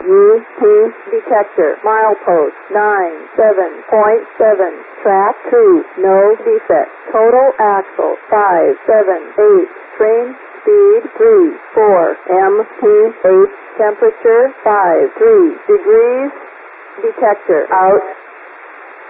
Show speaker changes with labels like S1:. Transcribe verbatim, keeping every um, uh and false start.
S1: U P detector. Milepost nine seven point seven. Track two. No defect. Total axle five seven eight. Train speed three four. M P eight. Temperature five three degrees. Detector out.